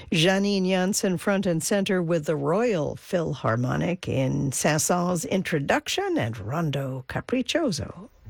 Janine Janssen front and center with the Royal Philharmonic in Saint-Saëns' introduction and Rondo Capriccioso.